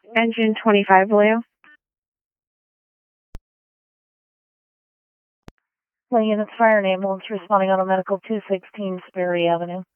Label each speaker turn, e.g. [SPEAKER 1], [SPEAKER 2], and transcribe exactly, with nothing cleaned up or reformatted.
[SPEAKER 1] Engine twenty-five, Vallejo.
[SPEAKER 2] One unit's fire and ambulance responding on a medical two sixteen Sperry Avenue.